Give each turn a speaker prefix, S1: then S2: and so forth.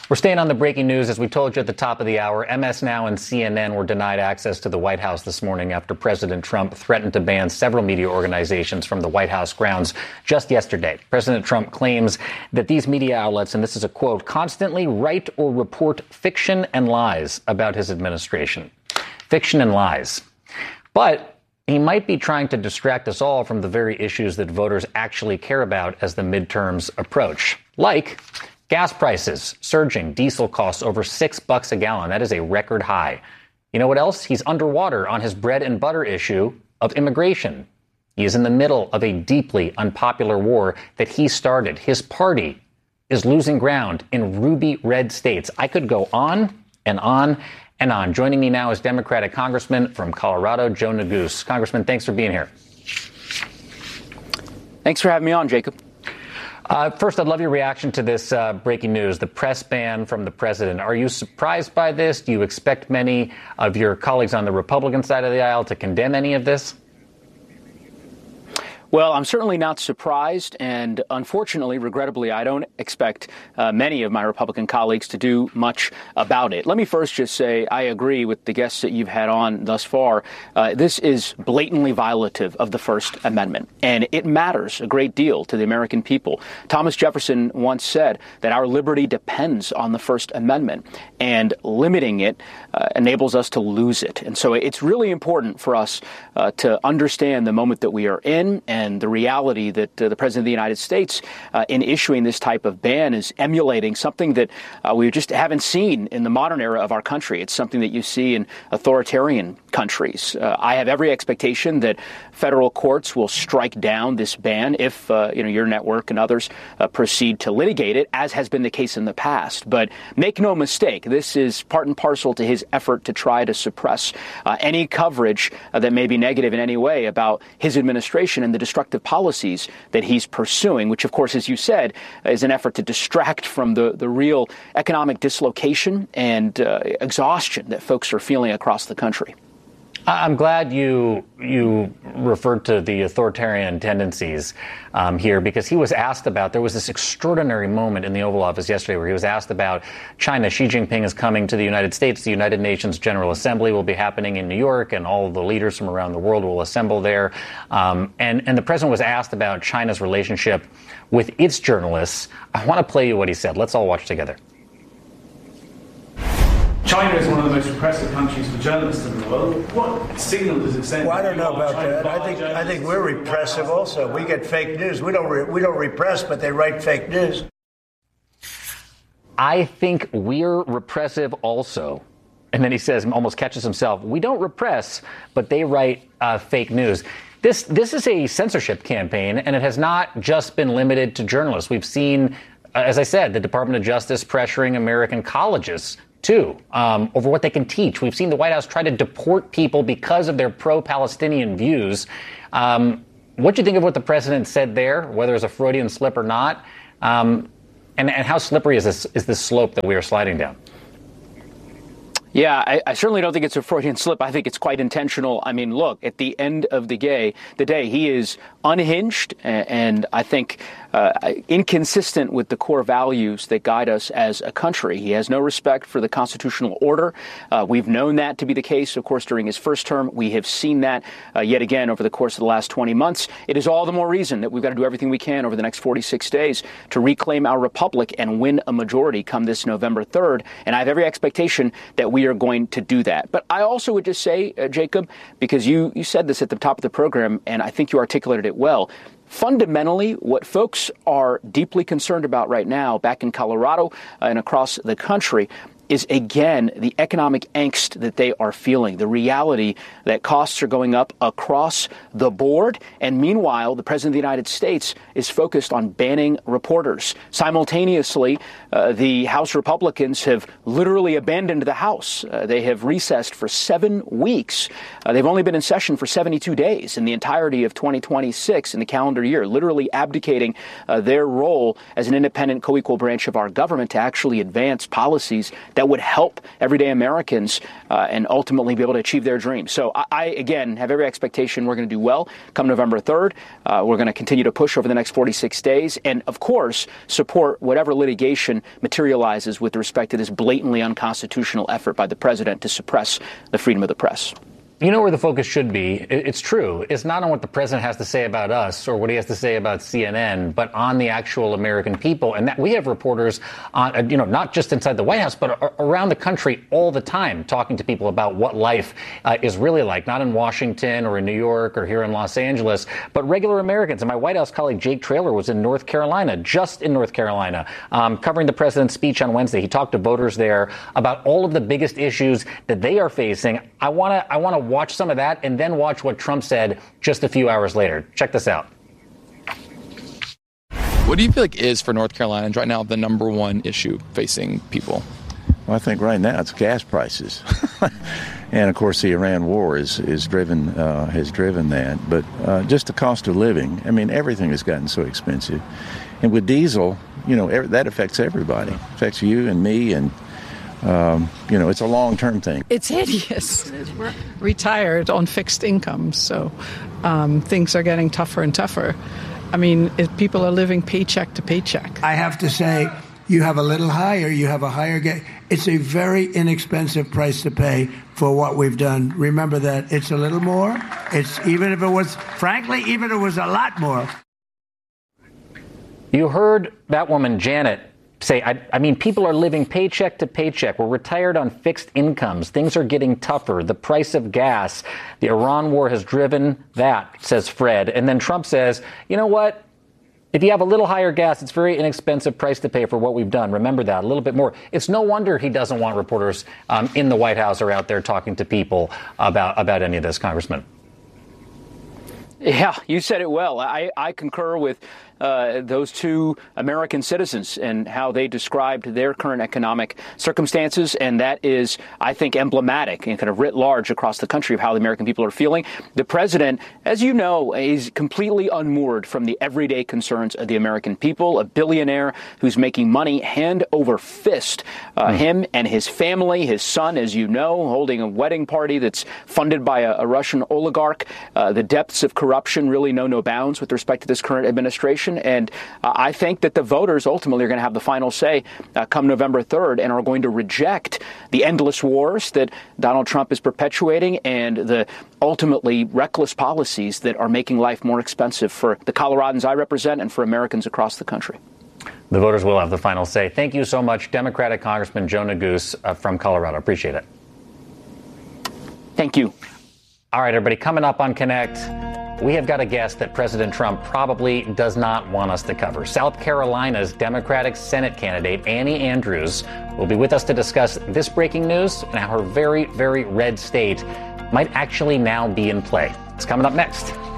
S1: We're staying on the breaking news. As we told you at the top of the hour, MS Now and CNN were denied access to the White House this morning after President Trump threatened to ban several media organizations from the White House grounds just yesterday. President Trump claims that these media outlets, and this is a quote, constantly write or report fiction and lies about his administration. Fiction and lies. But he might be trying to distract us all from the very issues that voters actually care about as the midterms approach, like gas prices surging, diesel costs over $6 a gallon. That is a record high. You know what else? He's underwater on his bread and butter issue of immigration. He is in the middle of a deeply unpopular war that he started. His party is losing ground in ruby red states. I could go on and on and on. Joining me now is Democratic Congressman from Colorado, Joe Neguse. Congressman, thanks for being here.
S2: Thanks for having me on, Jacob.
S1: First, I'd love your reaction to this breaking news, the press ban from the president. Are you surprised by this? Do you expect many of your colleagues on the Republican side of the aisle to condemn any of this?
S2: Well, I'm certainly not surprised, and unfortunately, regrettably, I don't expect many of my Republican colleagues to do much about it. Let me first just say I agree with the guests that you've had on thus far. This is blatantly violative of the First Amendment, and it matters a great deal to the American people. Thomas Jefferson once said that our liberty depends on the First Amendment, and limiting it enables us to lose it. And so it's really important for us to understand the moment that we are in, and the reality that the President of the United States, in issuing this type of ban, is emulating something that we just haven't seen in the modern era of our country. It's something that you see in authoritarian countries. I have every expectation that federal courts will strike down this ban if your network and others proceed to litigate it, as has been the case in the past. But make no mistake, this is part and parcel to his effort to try to suppress any coverage that may be negative in any way about his administration and the destructive policies that he's pursuing, which, of course, as you said, is an effort to distract from the real economic dislocation and exhaustion that folks are feeling across the country.
S1: I'm glad you referred to the authoritarian tendencies here, because he was asked about, there was this extraordinary moment in the Oval Office yesterday where he was asked about China. Xi Jinping is coming to the United States. The United Nations General Assembly will be happening in New York, and all of the leaders from around the world will assemble there. And the president was asked about China's relationship with its journalists. I want to play you what he said. Let's all watch together.
S3: China is one of the most repressive countries for journalists in the world. What signal does it send?
S4: Well, I don't know about that. I think we're repressive also. We get fake news. We don't repress, but they write fake news.
S1: I think we're repressive also. And then he says, almost catches himself, we don't repress, but they write fake news. This is a censorship campaign, and it has not just been limited to journalists. We've seen, as I said, the Department of Justice pressuring American colleges too, over what they can teach. We've seen the White House try to deport people because of their pro-Palestinian views. What do you think of what the president said there, whether it's a Freudian slip or not? And how slippery is this slope that we are sliding down?
S2: Yeah, I certainly don't think it's a Freudian slip. I think it's quite intentional. I mean, look, at the end of the day, he is unhinged and I think inconsistent with the core values that guide us as a country. He has no respect for the constitutional order. We've known that to be the case, of course, during his first term. We have seen that yet again over the course of the last 20 months. It is all the more reason that we've got to do everything we can over the next 46 days to reclaim our republic and win a majority come this November 3rd. And I have every expectation that we are going to do that. But I also would just say, Jacob, because you said this at the top of the program, and I think you articulated it well, fundamentally, what folks are deeply concerned about right now back in Colorado and across the country is, again, the economic angst that they are feeling, the reality that costs are going up across the board. And meanwhile, the President of the United States is focused on banning reporters. Simultaneously, the House Republicans have literally abandoned the House. They have recessed for 7 weeks. They've only been in session for 72 days in the entirety of 2026 in the calendar year, literally abdicating their role as an independent co-equal branch of our government to actually advance policies that would help everyday Americans and ultimately be able to achieve their dreams. So I again, have every expectation we're going to do well come November 3rd. We're going to continue to push over the next 46 days and, of course, support whatever litigation materializes with respect to this blatantly unconstitutional effort by the president to suppress the freedom of the press.
S1: You know where the focus should be. It's true. It's not on what the president has to say about us or what he has to say about CNN, but on the actual American people. And that we have reporters on, not just inside the White House, but around the country all the time, talking to people about what life is really like, not in Washington or in New York or here in Los Angeles, but regular Americans. And my White House colleague Jake Traylor was in North Carolina, just in North Carolina, covering the president's speech on Wednesday. He talked to voters there about all of the biggest issues that they are facing. I want to watch some of that and then watch what Trump said just a few hours later. Check this out.
S5: What do you feel like is, for North Carolinians right now, the number one issue facing people?
S6: Well, I think right now it's gas prices. And, of course, the Iran war has driven that. But just the cost of living, I mean, everything has gotten so expensive. And with diesel, that affects everybody. It affects you and me and it's a long-term thing.
S7: It's hideous. We're retired on fixed incomes, so things are getting tougher and tougher. I mean, people are living paycheck to paycheck.
S4: I have to say, you have a little higher, you have a higher it's a very inexpensive price to pay for what we've done. Remember that it's a little more. Even if it was a lot more.
S1: You heard that woman, Janet, say, I mean, people are living paycheck to paycheck. We're retired on fixed incomes. Things are getting tougher. The price of gas, the Iran war has driven that, says Fred. And then Trump says, you know what? If you have a little higher gas, it's a very inexpensive price to pay for what we've done. Remember that a little bit more. It's no wonder he doesn't want reporters in the White House or out there talking to people about any of this, Congressman.
S2: Yeah, you said it well. I concur with those two American citizens and how they described their current economic circumstances. And that is, I think, emblematic and kind of writ large across the country of how the American people are feeling. The president, as you know, is completely unmoored from the everyday concerns of the American people, a billionaire who's making money hand over fist. Him and his family, his son, as you know, holding a wedding party that's funded by a Russian oligarch. The depths of corruption really know no bounds with respect to this current administration. And I think that the voters ultimately are going to have the final say come November 3rd and are going to reject the endless wars that Donald Trump is perpetuating and the ultimately reckless policies that are making life more expensive for the Coloradans I represent and for Americans across the country.
S1: The voters will have the final say. Thank you so much, Democratic Congressman Joe Neguse from Colorado. Appreciate it.
S2: Thank you.
S1: All right, everybody, coming up on Connect, we have got a guest that President Trump probably does not want us to cover. South Carolina's Democratic Senate candidate, Annie Andrews, will be with us to discuss this breaking news and how her very, very red state might actually now be in play. It's coming up next.